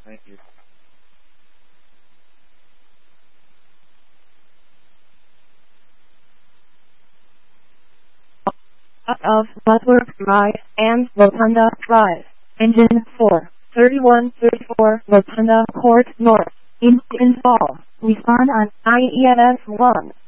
Thank you. Of Butler Drive and Rotunda Drive. Engine 4, 3134 Rotunda Court North. Install. Respond on IENS 1.